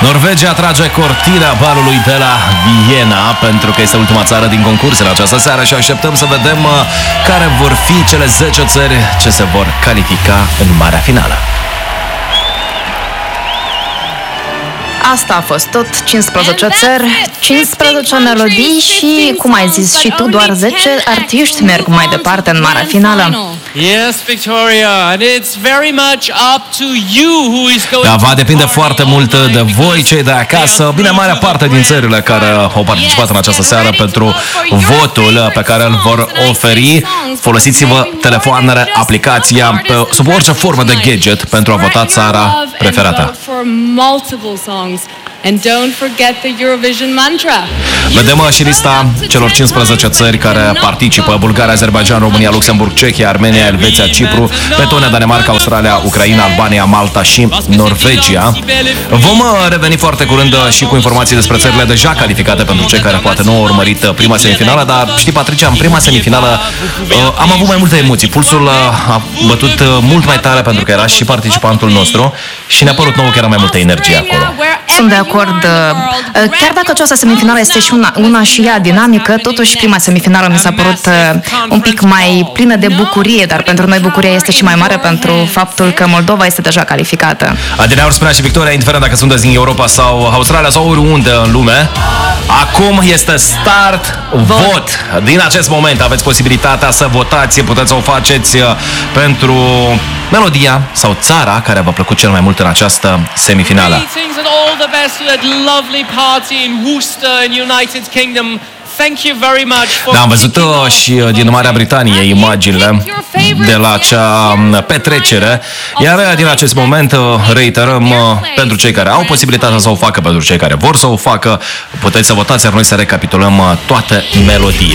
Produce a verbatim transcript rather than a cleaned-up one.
Norvegia trage cortina balului de la Viena, pentru că este ultima țară din concurs în această seară și așteptăm să vedem care vor fi cele zece țări ce se vor califica în marea finală. Asta a fost tot, cincisprezece țări, cincisprezece melodii și, cum ai zis și tu, doar zece artiști merg mai departe în marea finală. Yes, Victoria, and it's very much up to you who is going. Da, va depinde foarte mult de voi, cei de acasă. Bine, marea parte din țările care au participat în această seară pentru votul pe care îl vor oferi. Folosiți-vă telefoanele, aplicația, sub orice formă de gadget pentru a vota țara preferată. And don't forget the Eurovision mantra. Vedem și lista celor cincisprezece țări care participă: Bulgaria, Azerbaijan, România, Luxemburg, Cehia, Armenia, Elveția, Cipru, Letonia, Danemarca, Australia, Ucraina, Albania, Malta și Norvegia. Vom reveni foarte curând și cu informații despre țările deja calificate pentru cei care poate nu au urmărit prima semifinală, dar știi, Patricia, în prima semifinală am avut mai multe emoții. Pulsul a bătut mult mai tare pentru că era și participantul nostru și ne-a părut nouă că era mai multă energie acolo. Sunt de acord. Chiar dacă această semifinală este și una, una și ea dinamică, totuși prima semifinală mi s-a părut un pic mai plină de bucurie, dar pentru noi bucuria este și mai mare pentru faptul că Moldova este deja calificată. Adineauri spunea și Victoria, indiferent dacă sunteți din Europa sau Australia sau oriunde în lume, acum este start vot. vot. Din acest moment aveți posibilitatea să votați, puteți să o faceți pentru melodia sau țara care v-a plăcut cel mai mult în această semifinală. Da, am văzut și din Marea Britanie imaginile de la acea petrecere, iar din acest moment reiterăm pentru cei care au posibilitatea să o facă, pentru cei care vor să o facă, puteți să votați, iar noi să recapitulăm toate melodiile.